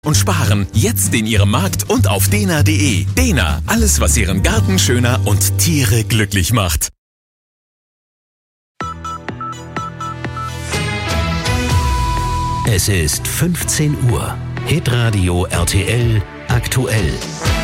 Und sparen jetzt in Ihrem Markt und auf dena.de. Dena, alles was Ihren Garten schöner und Tiere glücklich macht. Es ist 15 Uhr. Hitradio RTL aktuell.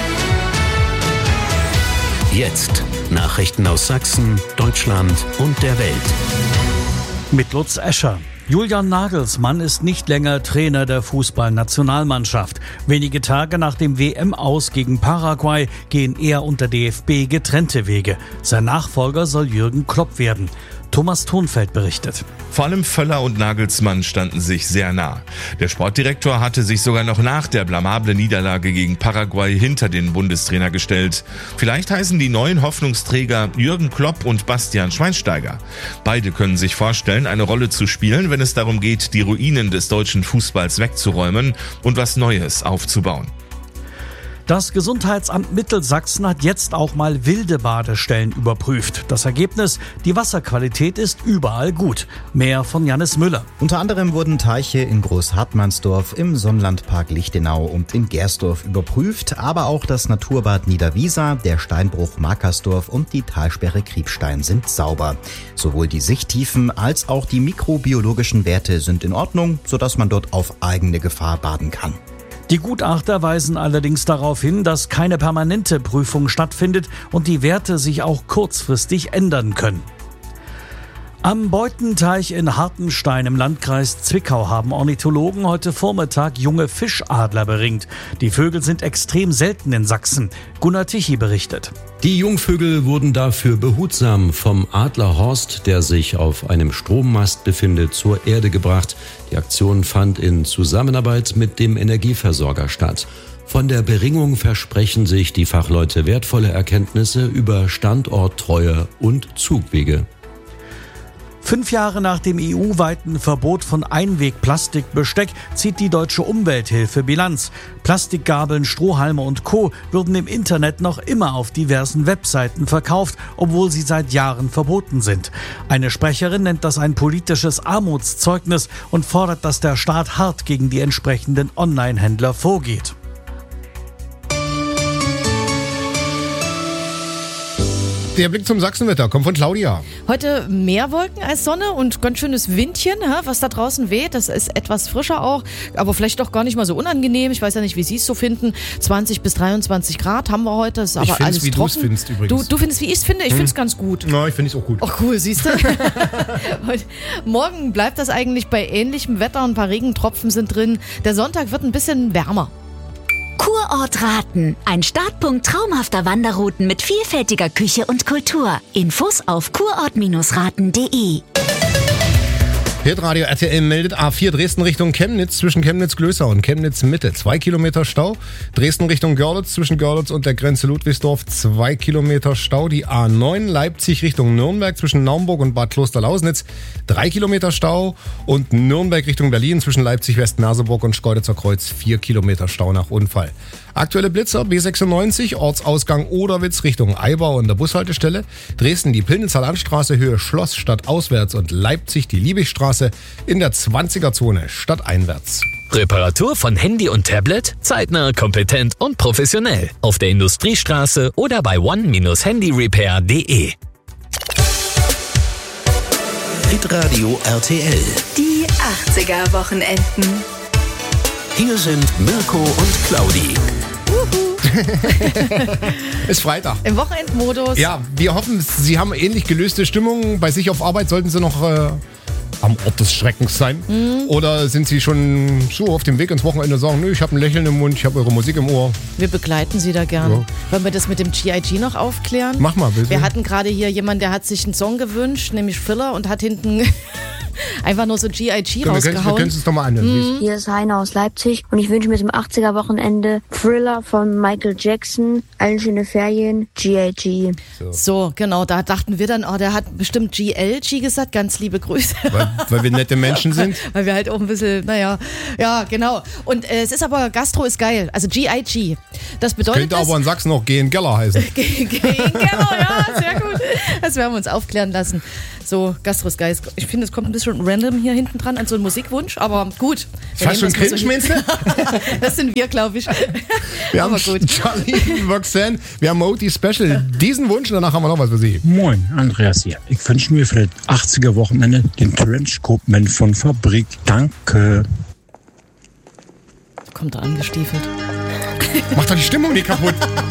Jetzt Nachrichten aus Sachsen, Deutschland und der Welt. Mit Lutz Escher. Julian Nagelsmann ist nicht länger Trainer der Fußballnationalmannschaft. Wenige Tage nach dem WM-Aus gegen Paraguay gehen er und der DFB getrennte Wege. Sein Nachfolger soll Jürgen Klopp werden. Thomas Thonfeld berichtet. Vor allem Völler und Nagelsmann standen sich sehr nah. Der Sportdirektor hatte sich sogar noch nach der blamablen Niederlage gegen Paraguay hinter den Bundestrainer gestellt. Vielleicht heißen die neuen Hoffnungsträger Jürgen Klopp und Bastian Schweinsteiger. Beide können sich vorstellen, eine Rolle zu spielen, wenn es darum geht, die Ruinen des deutschen Fußballs wegzuräumen und was Neues aufzubauen. Das Gesundheitsamt Mittelsachsen hat jetzt auch mal wilde Badestellen überprüft. Das Ergebnis: die Wasserqualität ist überall gut. Mehr von Jannis Müller. Unter anderem wurden Teiche in Großhartmannsdorf, im Sonnenlandpark Lichtenau und in Gersdorf überprüft, aber auch das Naturbad Niederwiesa, der Steinbruch Markersdorf und die Talsperre Kriebstein sind sauber. Sowohl die Sichttiefen als auch die mikrobiologischen Werte sind in Ordnung, sodass man dort auf eigene Gefahr baden kann. Die Gutachter weisen allerdings darauf hin, dass keine permanente Prüfung stattfindet und die Werte sich auch kurzfristig ändern können. Am Beutenteich in Hartenstein im Landkreis Zwickau haben Ornithologen heute Vormittag junge Fischadler beringt. Die Vögel sind extrem selten in Sachsen. Gunnar Tichy berichtet. Die Jungvögel wurden dafür behutsam vom Adlerhorst, der sich auf einem Strommast befindet, zur Erde gebracht. Die Aktion fand in Zusammenarbeit mit dem Energieversorger statt. Von der Beringung versprechen sich die Fachleute wertvolle Erkenntnisse über Standorttreue und Zugwege. 5 Jahre nach dem EU-weiten Verbot von Einwegplastikbesteck zieht die Deutsche Umwelthilfe Bilanz. Plastikgabeln, Strohhalme und Co. würden im Internet noch immer auf diversen Webseiten verkauft, obwohl sie seit Jahren verboten sind. Eine Sprecherin nennt das ein politisches Armutszeugnis und fordert, dass der Staat hart gegen die entsprechenden Online-Händler vorgeht. Der Blick zum Sachsenwetter kommt von Claudia. Heute mehr Wolken als Sonne und ganz schönes Windchen, was da draußen weht. Das ist etwas frischer auch, aber vielleicht doch gar nicht mal so unangenehm. Ich weiß ja nicht, wie Sie es so finden. 20 bis 23 Grad haben wir heute. Das ist aber alles wie trocken. Du es findest übrigens. Du findest, wie ich es finde? Ich finde es ganz gut. Ja, ich finde es auch gut. Ach cool, siehst du? Morgen bleibt das eigentlich bei ähnlichem Wetter. Ein paar Regentropfen sind drin. Der Sonntag wird ein bisschen wärmer. Kurort Raten. Ein Startpunkt traumhafter Wanderrouten mit vielfältiger Küche und Kultur. Infos auf kurort-raten.de. Hitradio RTL meldet A4 Dresden Richtung Chemnitz zwischen Chemnitz-Glößau und Chemnitz-Mitte 2 Kilometer Stau. Dresden Richtung Görlitz zwischen Görlitz und der Grenze Ludwigsdorf 2 Kilometer Stau. Die A9 Leipzig Richtung Nürnberg zwischen Naumburg und Bad Klosterlausnitz 3 Kilometer Stau. Und Nürnberg Richtung Berlin zwischen Leipzig-West-Merseburg und Schkeuditzer Kreuz 4 Kilometer Stau nach Unfall. Aktuelle Blitzer B96, Ortsausgang Oderwitz Richtung Eibau an der Bushaltestelle. Dresden die Pilnitzer Landstraße Höhe Schloss stadtauswärts und Leipzig die Liebigstraße in der 20er-Zone stadteinwärts. Reparatur von Handy und Tablet? Zeitnah, kompetent und professionell. Auf der Industriestraße oder bei one-handyrepair.de. Hitradio RTL. Die 80er Wochenenden. Hier sind Mirko und Claudi. Ist Freitag. Im Wochenendmodus. Ja, wir hoffen, Sie haben ähnlich gelöste Stimmung. Bei sich auf Arbeit sollten Sie noch am Ort des Schreckens sein. Oder sind Sie schon so auf dem Weg ins Wochenende und sagen, nö, ich habe ein Lächeln im Mund, ich habe eure Musik im Ohr. Wir begleiten Sie da gerne. Ja. Wollen wir das mit dem G.I.G. noch aufklären? Mach mal, bitte. Wir hatten gerade hier jemanden, der hat sich einen Song gewünscht, nämlich Thriller, und hat hinten einfach nur so G.I.G. Wir rausgehauen. können es doch mal anhören. Hier ist Heiner aus Leipzig und ich wünsche mir zum 80er-Wochenende Thriller von Michael Jackson, allen schöne Ferien, G.I.G. So, genau, da dachten wir dann, der hat bestimmt G.L.G. gesagt, ganz liebe Grüße. Weil wir nette Menschen sind. Weil wir halt auch ein bisschen, ja, genau. Und es ist aber, Gastro ist geil, also G.I.G. Das bedeutet, könnte aber in Sachsen auch G.N. Geller heißen. G.N. Geller, ja, sehr gut. Das werden wir uns aufklären lassen. so Gastrosgeist. Ich finde, es kommt ein bisschen random hier hinten dran an so einen Musikwunsch, aber gut. Fast schon cringe, meinst du? Das sind wir, glaube ich. Wir aber haben gut. Charlie, Roxanne, wir haben Moti Special. Diesen Wunsch und danach haben wir noch was für Sie. Moin, Andreas hier. Ich wünsche mir für das 80er Wochenende den Trenchcoat-Man von Fabrik. Danke. Kommt da angestiefelt. Macht doch die Stimmung nicht kaputt.